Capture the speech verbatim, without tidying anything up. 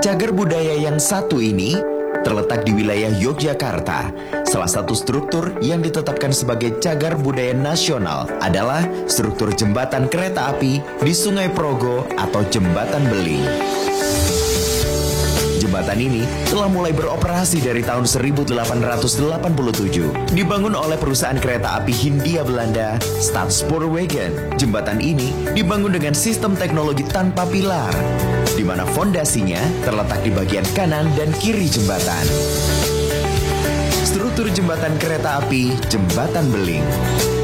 Cagar budaya yang satu ini terletak di wilayah Yogyakarta. Salah satu struktur yang ditetapkan sebagai cagar budaya nasional adalah struktur jembatan kereta api di Sungai Progo atau Jembatan Beling. Jembatan ini telah mulai beroperasi dari tahun seribu delapan ratus delapan puluh tujuh. Dibangun oleh perusahaan kereta api Hindia Belanda, Staatspoorwegen. Jembatan ini dibangun dengan sistem teknologi tanpa pilar, di mana fondasinya terletak di bagian kanan dan kiri jembatan. Struktur jembatan kereta api Jembatan Beling.